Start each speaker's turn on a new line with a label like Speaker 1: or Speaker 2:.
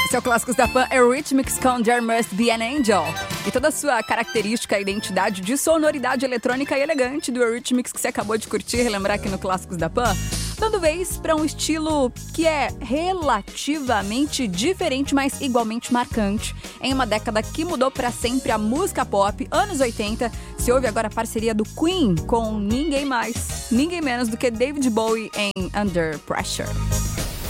Speaker 1: Esse é o Clássicos da Pan, Eurythmics com There Must Be an Angel. E toda a sua característica, identidade de sonoridade eletrônica e elegante do Eurythmics que você acabou de curtir, relembrar aqui no Clássicos da Pan, dando vez para um estilo que é relativamente diferente, mas igualmente marcante. Em uma década que mudou para sempre a música pop, anos 80, se ouve agora a parceria do Queen com ninguém mais, ninguém menos do que David Bowie em Under Pressure.